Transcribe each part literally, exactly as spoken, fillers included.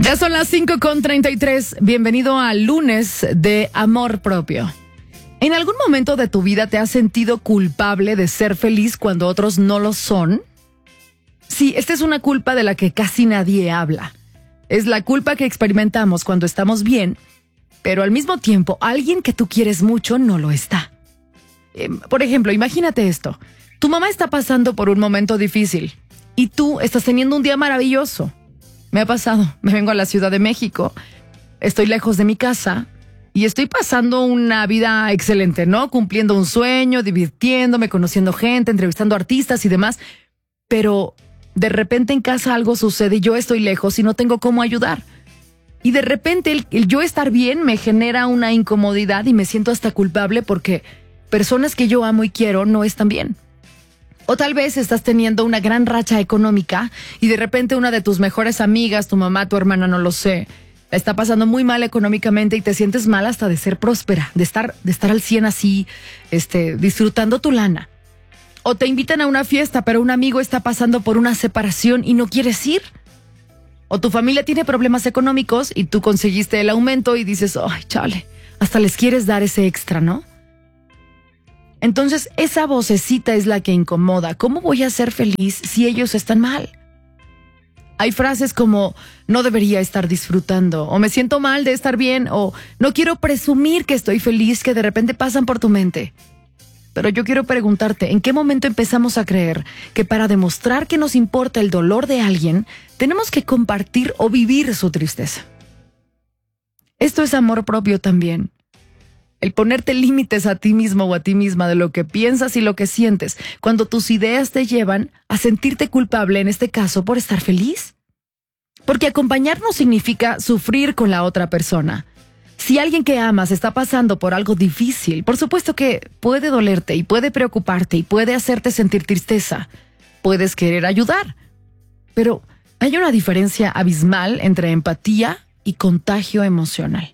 Ya son las cinco con treinta y tres. Bienvenido al lunes de Amor Propio. ¿En algún momento de tu vida te has sentido culpable de ser feliz cuando otros no lo son? Sí, esta es una culpa de la que casi nadie habla. Es la culpa que experimentamos cuando estamos bien, pero al mismo tiempo alguien que tú quieres mucho no lo está. Eh, por ejemplo, imagínate esto. Tu mamá está pasando por un momento difícil y tú estás teniendo un día maravilloso. Me ha pasado. Me vengo a la Ciudad de México, estoy lejos de mi casa y estoy pasando una vida excelente, ¿no? Cumpliendo un sueño, divirtiéndome, conociendo gente, entrevistando artistas y demás. Pero de repente en casa algo sucede y yo estoy lejos y no tengo cómo ayudar. Y de repente el, el yo estar bien me genera una incomodidad y me siento hasta culpable porque personas que yo amo y quiero no están bien. O tal vez estás teniendo una gran racha económica y de repente una de tus mejores amigas, tu mamá, tu hermana, no lo sé, la está pasando muy mal económicamente y te sientes mal hasta de ser próspera, de estar, de estar al cien así, este, disfrutando tu lana. O te invitan a una fiesta, pero un amigo está pasando por una separación y no quieres ir. O tu familia tiene problemas económicos y tú conseguiste el aumento y dices, ay, chale, hasta les quieres dar ese extra, ¿no? Entonces, esa vocecita es la que incomoda. ¿Cómo voy a ser feliz si ellos están mal? Hay frases como, no debería estar disfrutando, o me siento mal de estar bien, o no quiero presumir que estoy feliz, que de repente pasan por tu mente. Pero yo quiero preguntarte, ¿en qué momento empezamos a creer que para demostrar que nos importa el dolor de alguien, tenemos que compartir o vivir su tristeza? Esto es amor propio también. El ponerte límites a ti mismo o a ti misma de lo que piensas y lo que sientes, cuando tus ideas te llevan a sentirte culpable, en este caso, por estar feliz. Porque acompañar no significa sufrir con la otra persona. Si alguien que amas está pasando por algo difícil, por supuesto que puede dolerte y puede preocuparte y puede hacerte sentir tristeza. Puedes querer ayudar. Pero hay una diferencia abismal entre empatía y contagio emocional.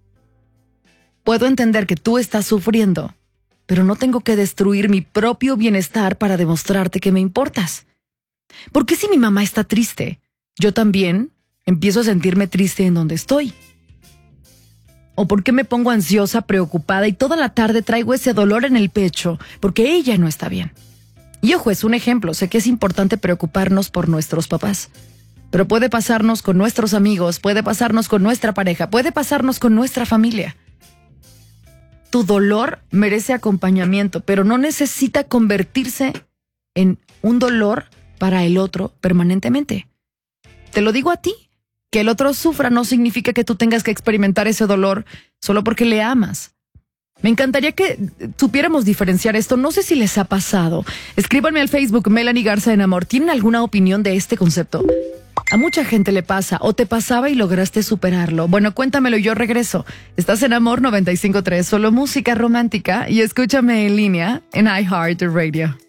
Puedo entender que tú estás sufriendo, pero no tengo que destruir mi propio bienestar para demostrarte que me importas. ¿Por qué si mi mamá está triste, yo también empiezo a sentirme triste en donde estoy? ¿O por qué me pongo ansiosa, preocupada y toda la tarde traigo ese dolor en el pecho porque ella no está bien? Y ojo, es un ejemplo, sé que es importante preocuparnos por nuestros papás, pero puede pasarnos con nuestros amigos, puede pasarnos con nuestra pareja, puede pasarnos con nuestra familia. Tu dolor merece acompañamiento, pero no necesita convertirse en un dolor para el otro permanentemente. Te lo digo a ti, que el otro sufra no significa que tú tengas que experimentar ese dolor solo porque le amas. Me encantaría que supiéramos diferenciar esto. No sé si les ha pasado. Escríbanme al Facebook, Melanie Garza en Amor. ¿Tienen alguna opinión de este concepto? A mucha gente le pasa, o te pasaba y lograste superarlo. Bueno, cuéntamelo y yo regreso. Estás en Amor noventa y cinco punto tres, solo música romántica, y escúchame en línea en iHeartRadio.